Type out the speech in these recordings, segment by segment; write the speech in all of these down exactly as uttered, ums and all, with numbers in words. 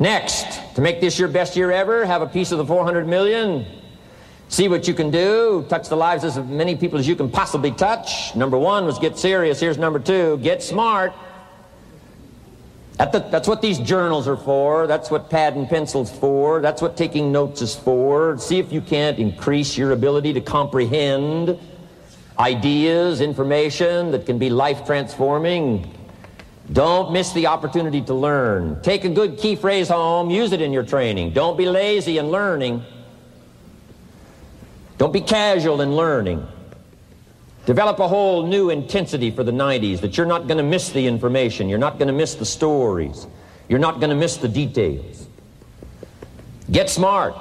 Next, to make this your best year ever, have a piece of the four hundred million. See what you can do. Touch the lives of as many people as you can possibly touch. Number one was get serious. Here's number two, get smart. At the, that's what these journals are for. That's what pad and pencil's for. That's what taking notes is for. See if you can't increase your ability to comprehend ideas, information that can be life-transforming. Don't miss the opportunity to learn. Take a good key phrase home. Use it in your training. Don't be lazy in learning. Don't be casual in learning. Develop a whole new intensity for the nineties that you're not going to miss the information. You're not going to miss the stories. You're not going to miss the details. Get smart.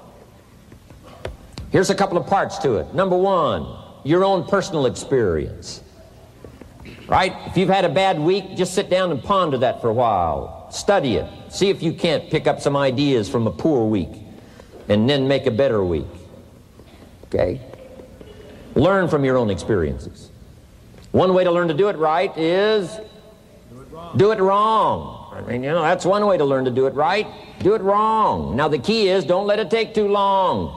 Here's a couple of parts to it. Number one, your own personal experience. Right? If you've had a bad week, just sit down and ponder that for a while. Study it. See if you can't pick up some ideas from a poor week and then make a better week. Okay? Learn from your own experiences. One way to learn to do it right is do it wrong. Do it wrong. I mean, you know, that's one way to learn to do it right. Do it wrong. Now the key is don't let it take too long.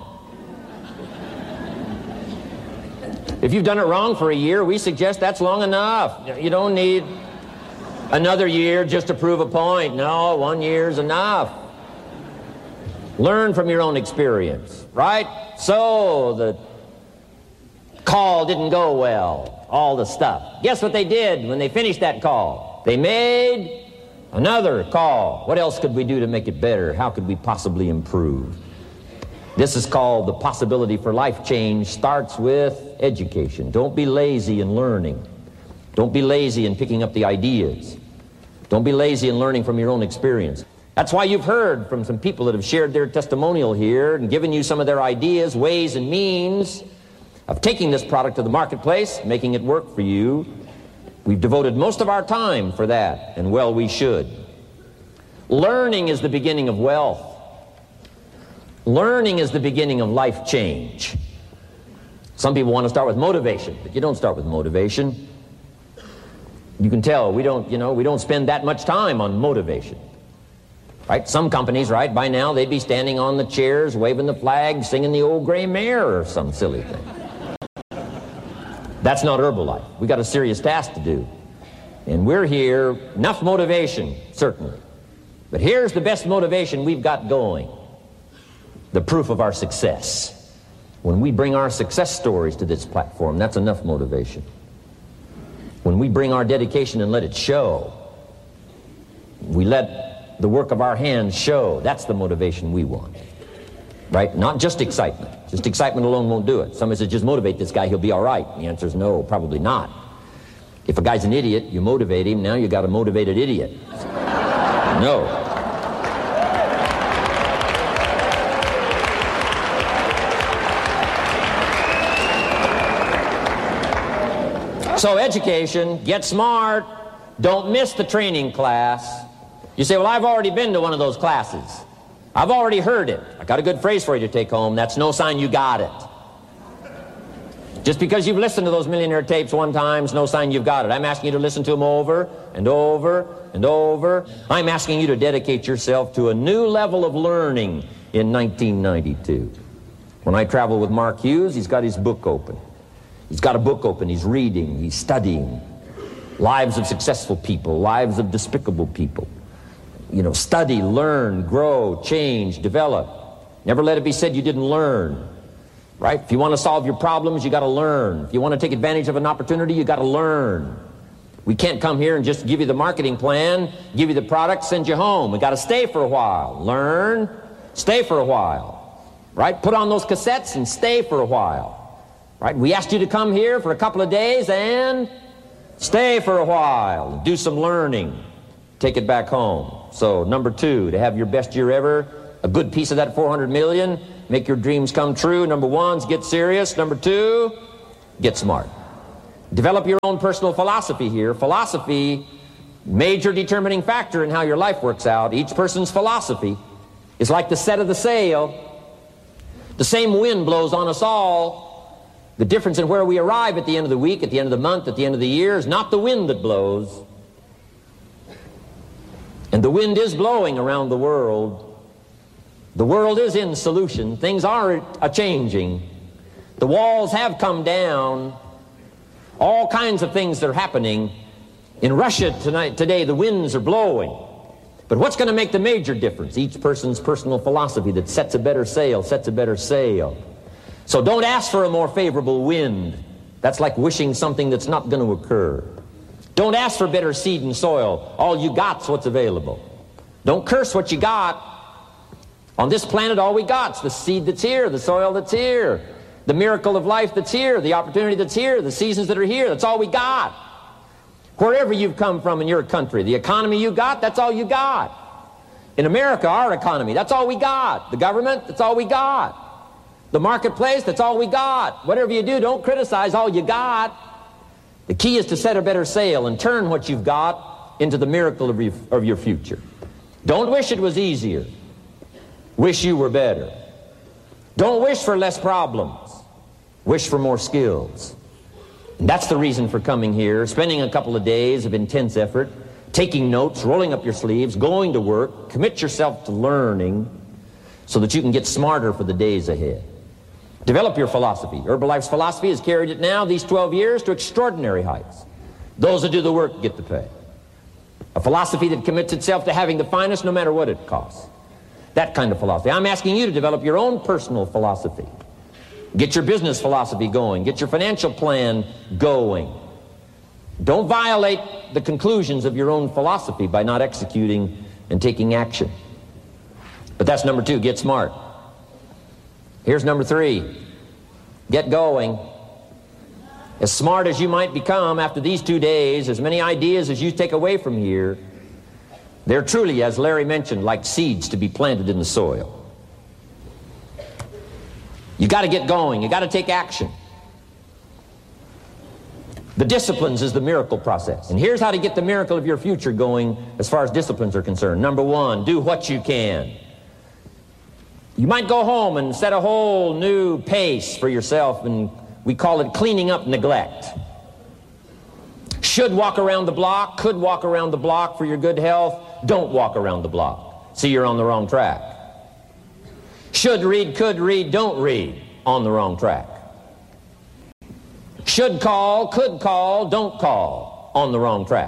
If you've done it wrong for a year, we suggest that's long enough. You don't need another year just to prove a point. No, one year's enough. Learn from your own experience, right? So the call didn't go well, all the stuff. Guess what they did when they finished that call? They made another call. What else could we do to make it better? How could we possibly improve? This is called the possibility for life change. Starts with education. Don't be lazy in learning. Don't be lazy in picking up the ideas. Don't be lazy in learning from your own experience. That's why you've heard from some people that have shared their testimonial here and given you some of their ideas, ways, and means of taking this product to the marketplace, making it work for you. We've devoted most of our time for that, and well, we should. Learning is the beginning of wealth. Learning is the beginning of life change. Some people want to start with motivation, but you don't start with motivation. You can tell we don't, you know, we don't spend that much time on motivation. Right? Some companies, right, by now they'd be standing on the chairs, waving the flag, singing the old gray mare or some silly thing. That's not Herbalife. We got a serious task to do. And we're here, enough motivation, certainly. But here's the best motivation we've got going. The proof of our success. When we bring our success stories to this platform, that's enough motivation. When we bring our dedication and let it show, we let the work of our hands show, that's the motivation we want. Right? Not just excitement. Just excitement alone won't do it. Somebody says, just motivate this guy, he'll be all right. The answer is no, probably not. If a guy's an idiot, you motivate him, now you got a motivated idiot. No. So education, get smart, don't miss the training class. You say, well, I've already been to one of those classes. I've already heard it. I got a good phrase for you to take home. That's no sign you got it. Just because you've listened to those millionaire tapes one time is no sign you've got it. I'm asking you to listen to them over and over and over. I'm asking you to dedicate yourself to a new level of learning in nineteen ninety-two. When I travel with Mark Hughes, he's got his book open. He's got a book open. He's reading. He's studying. Lives of successful people. Lives of despicable people. You know, study, learn, grow, change, develop. Never let it be said you didn't learn. Right? If you want to solve your problems, you got to learn. If you want to take advantage of an opportunity, you got to learn. We can't come here and just give you the marketing plan, give you the product, send you home. We got to stay for a while. Learn, stay for a while. Right? Put on those cassettes and stay for a while. Right? We asked you to come here for a couple of days and stay for a while. Do some learning. Take it back home. So, number two, to have your best year ever, a good piece of that four hundred million, make your dreams come true. Number one is get serious. Number two, get smart. Develop your own personal philosophy here. Philosophy, major determining factor in how your life works out. Each person's philosophy is like the set of the sail. The same wind blows on us all. The difference in where we arrive at the end of the week, at the end of the month, at the end of the year is not the wind that blows. And the wind is blowing around the world. The world is in solution. Things are a-changing. The walls have come down. All kinds of things are happening. In Russia tonight, today, the winds are blowing. But what's going to make the major difference? Each person's personal philosophy that sets a better sail, sets a better sail. So don't ask for a more favorable wind. That's like wishing something that's not going to occur. Don't ask for better seed and soil. All you got's what's available. Don't curse what you got. On this planet, all we got's the seed that's here, the soil that's here, the miracle of life that's here, the opportunity that's here, the seasons that are here. That's all we got. Wherever you've come from in your country, the economy you got, that's all you got. In America, our economy, that's all we got. The government, that's all we got. The marketplace, that's all we got. Whatever you do, don't criticize all you got. The key is to set a better sail and turn what you've got into the miracle of your, of your future. Don't wish it was easier. Wish you were better. Don't wish for less problems. Wish for more skills. And that's the reason for coming here, spending a couple of days of intense effort, taking notes, rolling up your sleeves, going to work, commit yourself to learning so that you can get smarter for the days ahead. Develop your philosophy. Herbalife's philosophy has carried it now, these twelve years, to extraordinary heights. Those that do the work get the pay. A philosophy that commits itself to having the finest no matter what it costs. That kind of philosophy. I'm asking you to develop your own personal philosophy. Get your business philosophy going. Get your financial plan going. Don't violate the conclusions of your own philosophy by not executing and taking action. But that's number two, get smart. Here's number three, get going. As smart as you might become after these two days, as many ideas as you take away from here, they're truly, as Larry mentioned, like seeds to be planted in the soil. You got to get going. You got to take action. The disciplines is the miracle process. And here's how to get the miracle of your future going as far as disciplines are concerned. Number one, do what you can. You might go home and set a whole new pace for yourself, and we call it cleaning up neglect. Should walk around the block, could walk around the block for your good health. Don't walk around the block. See, you're on the wrong track. Should read, could read, don't read. On the wrong track. Should call, could call, don't call. On the wrong track.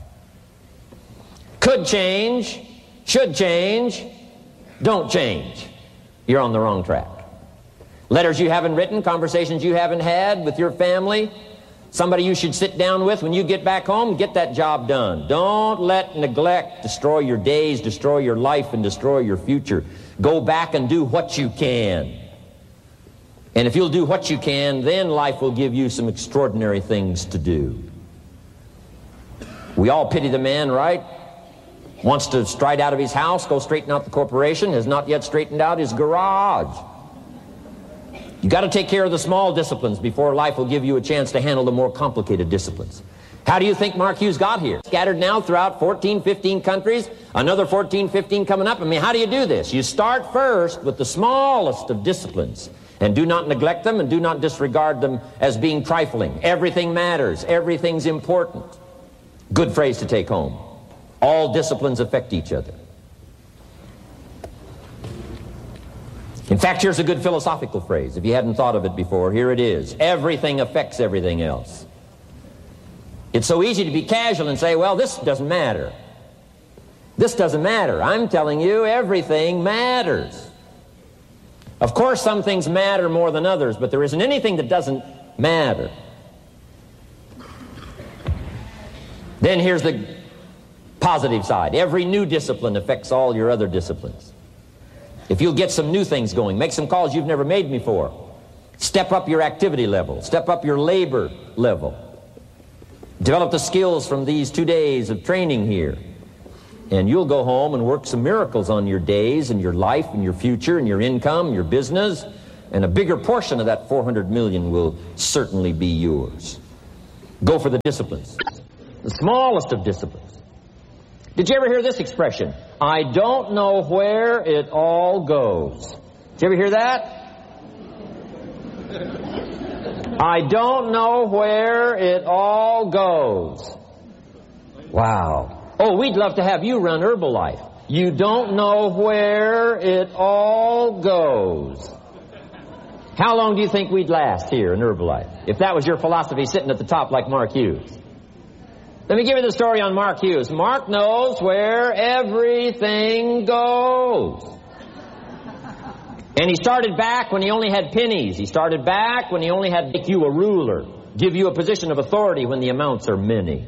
Could change, should change, don't change. You're on the wrong track. Letters you haven't written, conversations you haven't had with your family, somebody you should sit down with when you get back home, get that job done. Don't let neglect destroy your days, destroy your life, and destroy your future. Go back and do what you can. And if you'll do what you can, then life will give you some extraordinary things to do. We all pity the man, right? Wants to stride out of his house, go straighten out the corporation, has not yet straightened out his garage. You got to take care of the small disciplines before life will give you a chance to handle the more complicated disciplines. How do you think Mark Hughes got here? Scattered now throughout fourteen, fifteen countries, another fourteen, fifteen coming up. I mean, how do you do this? You start first with the smallest of disciplines, and do not neglect them and do not disregard them as being trifling. Everything matters. Everything's important. Good phrase to take home. All disciplines affect each other. In fact, here's a good philosophical phrase. If you hadn't thought of it before, here it is. Everything affects everything else. It's so easy to be casual and say, well, this doesn't matter. This doesn't matter. I'm telling you, everything matters. Of course, some things matter more than others, but there isn't anything that doesn't matter. Then here's the positive side. Every new discipline affects all your other disciplines. If you'll get some new things going, make some calls you've never made before, step up your activity level, step up your labor level, develop the skills from these two days of training here, and you'll go home and work some miracles on your days and your life and your future and your income and your business, and a bigger portion of that four hundred million will certainly be yours. Go for the disciplines, the smallest of disciplines. Did you ever hear this expression? I don't know where it all goes. Did you ever hear that? I don't know where it all goes. Wow. Oh, we'd love to have you run Herbalife. You don't know where it all goes. How long do you think we'd last here in Herbalife if that was your philosophy sitting at the top like Mark Hughes? Let me give you the story on Mark Hughes. Mark knows where everything goes. And he started back when he only had pennies. He started back when he only had to make you a ruler, give you a position of authority when the amounts are many.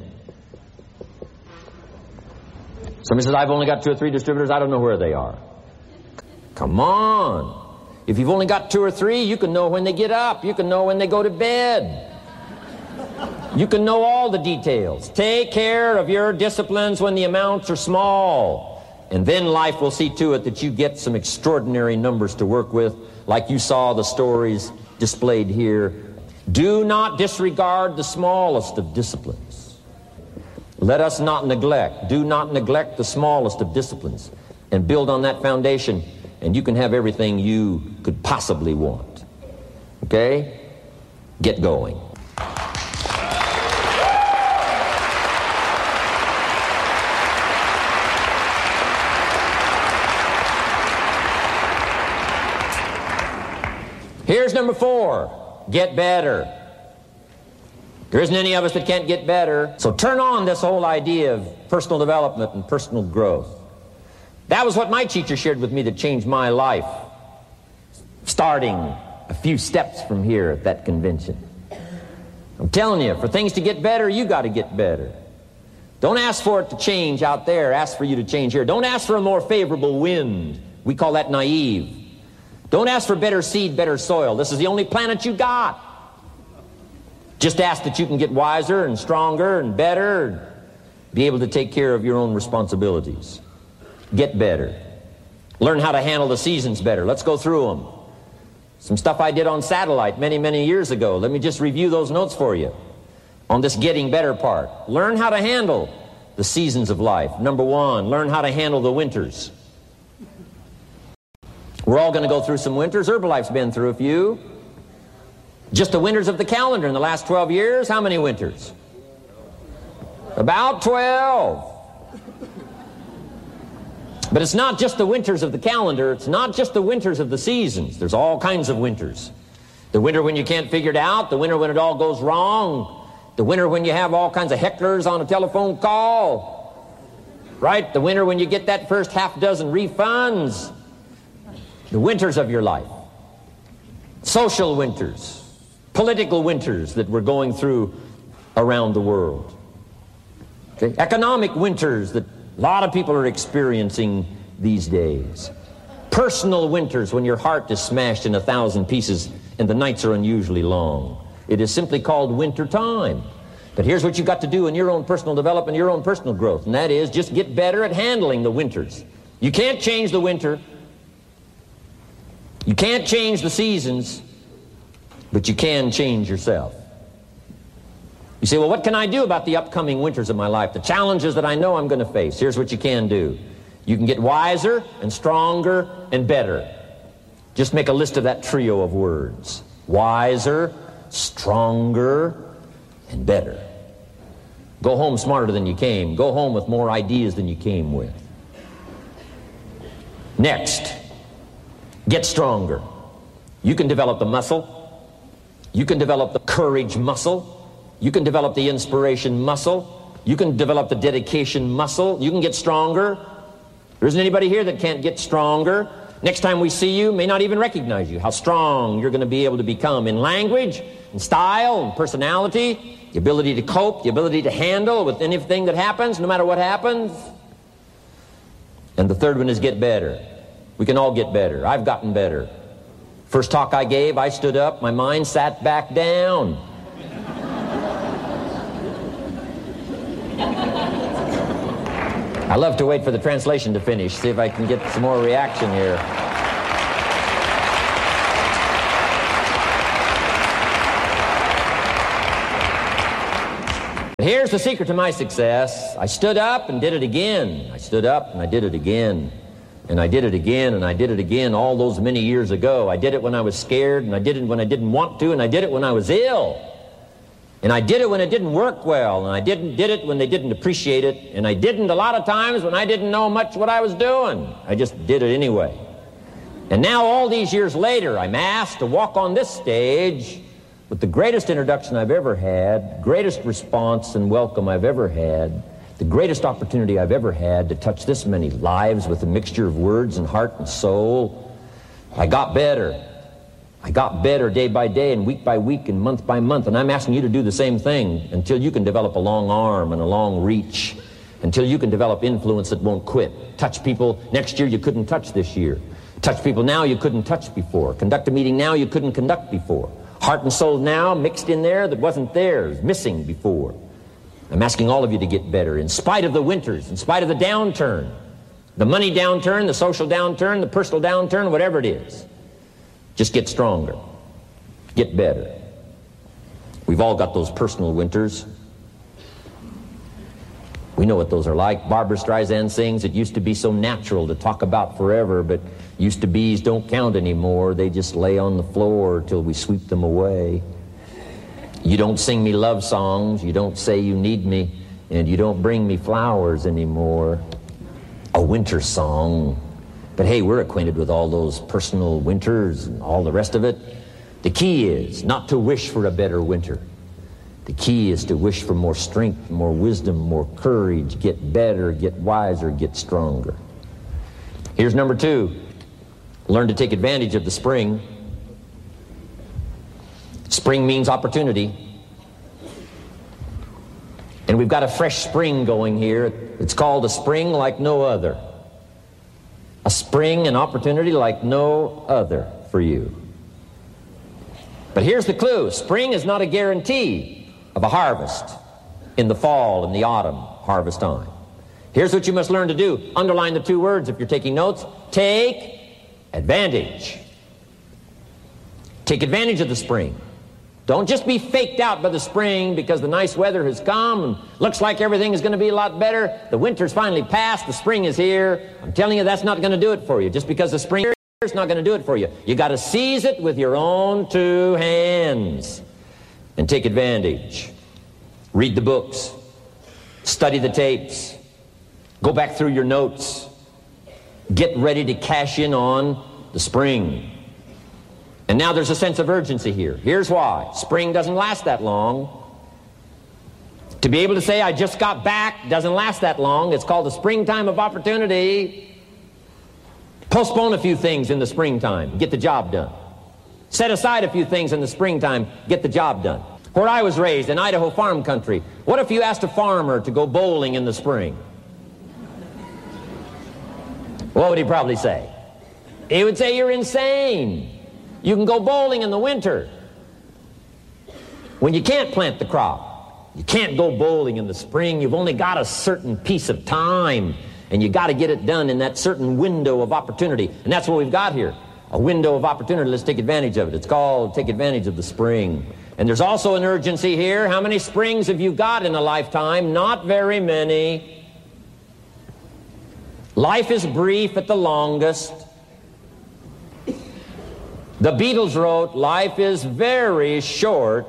Somebody says, I've only got two or three distributors, I don't know where they are. Come on. If you've only got two or three, you can know when they get up. You can know when they go to bed. You can know all the details. Take care of your disciplines when the amounts are small. And then life will see to it that you get some extraordinary numbers to work with, like you saw the stories displayed here. Do not disregard the smallest of disciplines. Let us not neglect. Do not neglect the smallest of disciplines. And build on that foundation, and you can have everything you could possibly want. Okay? Get going. Here's number four. Get better. There isn't any of us that can't get better. So turn on this whole idea of personal development and personal growth. That was what my teacher shared with me that changed my life, starting a few steps from here at that convention. I'm telling you, for things to get better, you got to get better. Don't ask for it to change out there. Ask for you to change here. Don't ask for a more favorable wind. We call that naive. Don't ask for better seed, better soil. This is the only planet you got. Just ask that you can get wiser and stronger and better, and be able to take care of your own responsibilities. Get better. Learn how to handle the seasons better. Let's go through them. Some stuff I did on satellite many, many years ago. Let me just review those notes for you on this getting better part. Learn how to handle the seasons of life. Number one, learn how to handle the winters. We're all going to go through some winters. Herbalife's been through a few. Just the winters of the calendar in the last twelve years, how many winters? About twelve. But it's not just the winters of the calendar. It's not just the winters of the seasons. There's all kinds of winters. The winter when you can't figure it out. The winter when it all goes wrong. The winter when you have all kinds of hecklers on a telephone call. Right? The winter when you get that first half dozen refunds. The winters of your life. Social winters. Political winters that we're going through around the world. Okay? Economic winters that a lot of people are experiencing these days. Personal winters when your heart is smashed in a thousand pieces and the nights are unusually long. It is simply called winter time. But here's what you've got to do in your own personal development, your own personal growth, and that is just get better at handling the winters. You can't change the winter. You can't change the seasons, but you can change yourself. You say, well, what can I do about the upcoming winters of my life, the challenges that I know I'm going to face? Here's what you can do. You can get wiser and stronger and better. Just make a list of that trio of words. Wiser, stronger, and better. Go home smarter than you came. Go home with more ideas than you came with. Next, get stronger. You can develop the muscle. You can develop the courage muscle. You can develop the inspiration muscle. You can develop the dedication muscle. You can get stronger. There isn't anybody here that can't get stronger. Next time we see you, may not even recognize you, how strong you're going to be able to become in language, in style, in personality, the ability to cope, the ability to handle with anything that happens, no matter what happens. And the third one is get better. We can all get better. I've gotten better. First talk I gave, I stood up, my mind sat back down. I love to wait for the translation to finish, see if I can get some more reaction here. Here's the secret to my success. I stood up and did it again. I stood up and I did it again. And I did it again and I did it again all those many years ago. I did it when I was scared, and I did it when I didn't want to, and I did it when I was ill. And I did it when it didn't work well, and I didn't did it when they didn't appreciate it, and I didn't a lot of times when I didn't know much what I was doing. I just did it anyway. And now all these years later, I'm asked to walk on this stage with the greatest introduction I've ever had, greatest response and welcome I've ever had, the greatest opportunity I've ever had to touch this many lives with a mixture of words and heart and soul. I got better. I got better day by day and week by week and month by month, and I'm asking you to do the same thing until you can develop a long arm and a long reach, until you can develop influence that won't quit. Touch people next year you couldn't touch this year. Touch people now you couldn't touch before. Conduct a meeting now you couldn't conduct before. Heart and soul now mixed in there that wasn't theirs, missing before. I'm asking all of you to get better in spite of the winters, in spite of the downturn, the money downturn, the social downturn, the personal downturn, whatever it is. Just get stronger. Get better. We've all got those personal winters. We know what those are like. Barbara Streisand sings, it used to be so natural to talk about forever, but used to be's don't count anymore. They just lay on the floor till we sweep them away. You don't sing me love songs, you don't say you need me, and you don't bring me flowers anymore. A winter song. But hey, we're acquainted with all those personal winters and all the rest of it. The key is not to wish for a better winter. The key is to wish for more strength, more wisdom, more courage, get better, get wiser, get stronger. Here's number two. Learn to take advantage of the spring. Spring means opportunity. And we've got a fresh spring going here. It's called a spring like no other. A spring, an opportunity like no other for you. But here's the clue. Spring is not a guarantee of a harvest in the fall and the autumn harvest time. Here's what you must learn to do. Underline the two words if you're taking notes. Take advantage. Take advantage of the spring. Don't just be faked out by the spring because the nice weather has come and looks like everything is going to be a lot better. The winter's finally passed, the spring is here. I'm telling you, that's not going to do it for you. Just because the spring is not going to do it for you. You got to seize it with your own two hands and take advantage. Read the books. Study the tapes. Go back through your notes. Get ready to cash in on the spring. And now there's a sense of urgency here. Here's why. Spring doesn't last that long. To be able to say, I just got back, doesn't last that long. It's called the springtime of opportunity. Postpone a few things in the springtime. Get the job done. Set aside a few things in the springtime. Get the job done. Where I was raised, in Idaho farm country, what if you asked a farmer to go bowling in the spring? What would he probably say? He would say, you're insane. You can go bowling in the winter when you can't plant the crop. You can't go bowling in the spring. You've only got a certain piece of time, and you got to get it done in that certain window of opportunity. And that's what we've got here, a window of opportunity. Let's take advantage of it. It's called take advantage of the spring. And there's also an urgency here. How many springs have you got in a lifetime? Not very many. Life is brief at the longest. The Beatles wrote, life is very short.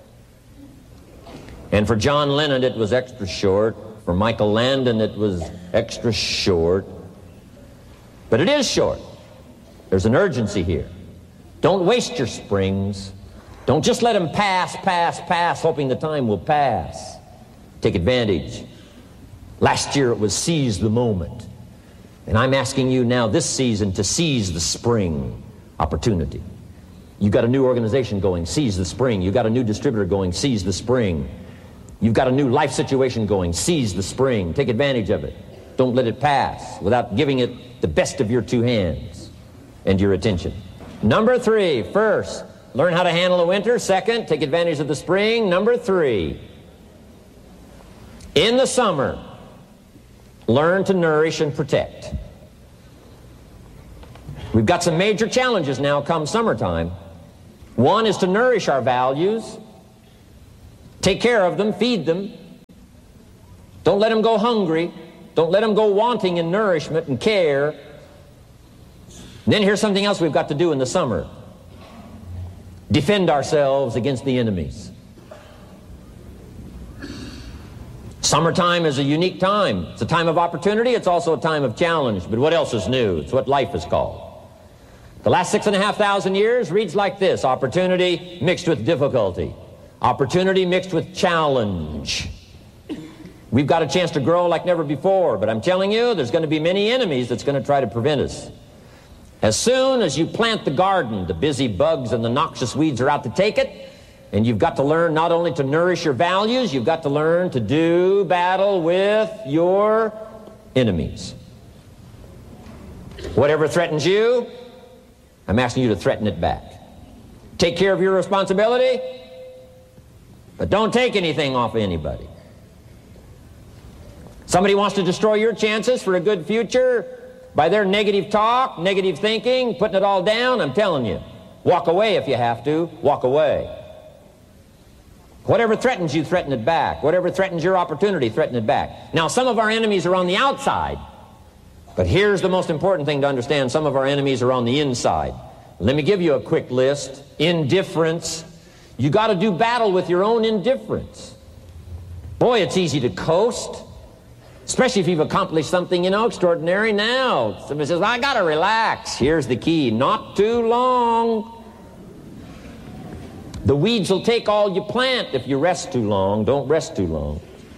And for John Lennon, it was extra short. For Michael Landon, it was extra short. But it is short. There's an urgency here. Don't waste your springs. Don't just let them pass, pass, pass, hoping the time will pass. Take advantage. Last year it was seize the moment. And I'm asking you now this season to seize the spring opportunity. You got a new organization going, seize the spring. You got a new distributor going, seize the spring. You've got a new life situation going, seize the spring. Take advantage of it. Don't let it pass without giving it the best of your two hands and your attention. Number three, first, learn how to handle the winter. Second, take advantage of the spring. Number three, in the summer, learn to nourish and protect. We've got some major challenges now come summertime. One is to nourish our values. Take care of them, feed them. Don't let them go hungry. Don't let them go wanting in nourishment and care. And then here's something else we've got to do in the summer. Defend ourselves against the enemies. Summertime is a unique time. It's a time of opportunity. It's also a time of challenge. But what else is new? It's what life is called. The last six and a half thousand years reads like this: opportunity mixed with difficulty. Opportunity mixed with challenge. We've got a chance to grow like never before, but I'm telling you, there's going to be many enemies that's going to try to prevent us. As soon as you plant the garden, the busy bugs and the noxious weeds are out to take it, and you've got to learn not only to nourish your values, you've got to learn to do battle with your enemies. Whatever threatens you, I'm asking you to threaten it back. Take care of your responsibility, but don't take anything off of anybody. Somebody wants to destroy your chances for a good future by their negative talk, negative thinking, putting it all down. I'm telling you, walk away if you have to. Walk away. Whatever threatens you, threaten it back. Whatever threatens your opportunity, threaten it back. Now, some of our enemies are on the outside, but here's the most important thing to understand. Some of our enemies are on the inside. Let me give you a quick list. Indifference. You got to do battle with your own indifference. Boy, it's easy to coast, especially if you've accomplished something, you know, extraordinary. Now, somebody says, I got to relax. Here's the key: not too long. The weeds will take all you plant if you rest too long. Don't rest too long.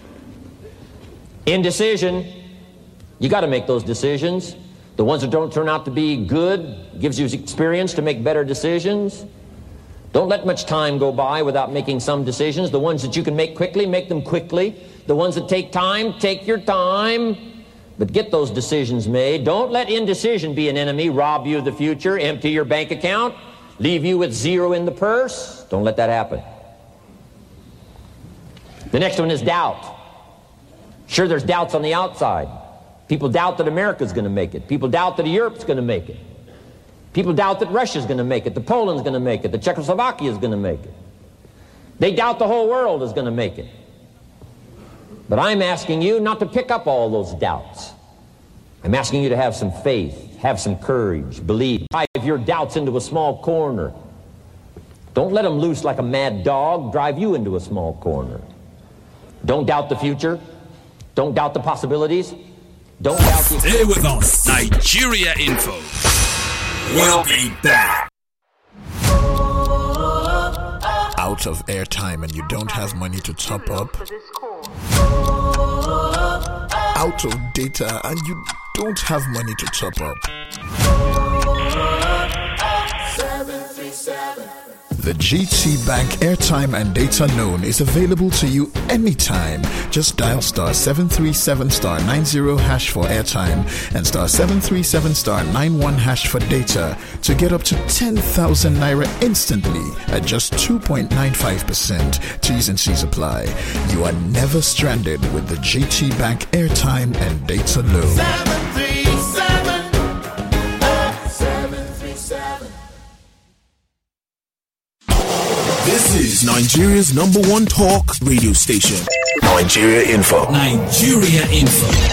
Indecision. You got to make those decisions. The ones that don't turn out to be good gives you experience to make better decisions. Don't let much time go by without making some decisions. The ones that you can make quickly, make them quickly. The ones that take time, take your time. But get those decisions made. Don't let indecision be an enemy, rob you of the future, empty your bank account, leave you with zero in the purse. Don't let that happen. The next one is doubt. Sure, there's doubts on the outside. People doubt that America's going to make it. People doubt that Europe's going to make it. People doubt that Russia's going to make it, that Poland's going to make it, that Czechoslovakia's going to make it. They doubt the whole world is going to make it. But I'm asking you not to pick up all those doubts. I'm asking you to have some faith, have some courage, believe. Drive your doubts into a small corner. Don't let them loose like a mad dog, drive you into a small corner. Don't doubt the future. Don't doubt the possibilities. Don't doubt the... Stay with us. Nigeria Info. We'll be back. Out of airtime and you don't have money to top up? Out of data and you don't have money to top up? The G T Bank airtime and data loan is available to you anytime. Just dial star seven three seven star nine zero hash for airtime and star seven three seven star nine one hash for data to get up to ten thousand naira instantly at just two point nine five percent. T's and C's apply. You are never stranded with the G T Bank airtime and data loan. seven three seven, seven three seven. This is Nigeria's number one talk radio station. Nigeria Info. Nigeria Info.